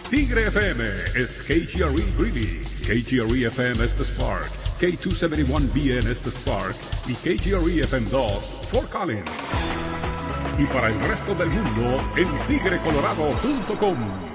Tigre FM es KGRE Greeley, KGRE FM es The Spark, K271BN es The Spark y KGRE FM 2 Fort Collins. Y para el resto del mundo en tigrecolorado.com.